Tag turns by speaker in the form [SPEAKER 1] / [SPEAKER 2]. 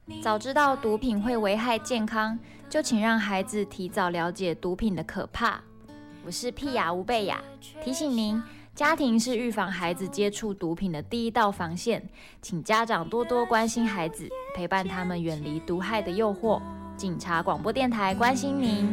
[SPEAKER 1] 早知道毒品会危害健康，就请让孩子提早了解毒品的可怕。我是屁雅吴贝雅，提醒您，家庭是预防孩子接触毒品的第一道防线，请家长多多关心孩子，陪伴他们远离毒害的诱惑。警察广播电台关心您。